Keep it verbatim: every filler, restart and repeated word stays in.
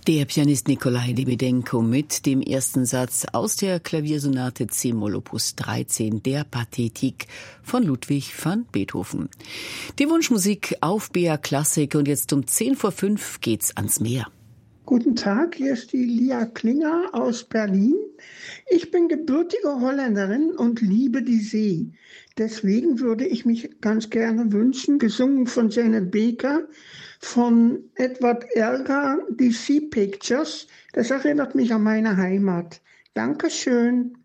Der Pianist Nikolai Dawydenko mit dem ersten Satz aus der Klaviersonate C-Moll Opus dreizehn der Pathetik von Ludwig van Beethoven. Die Wunschmusik auf B R Klassik und jetzt um zehn vor fünf geht's ans Meer. Guten Tag, hier ist die Lia Klinger aus Berlin. Ich bin gebürtige Holländerin und liebe die See. Deswegen würde ich mich ganz gerne wünschen, gesungen von Janet Baker, von Edward Elgar, die Sea Pictures. Das erinnert mich an meine Heimat. Dankeschön.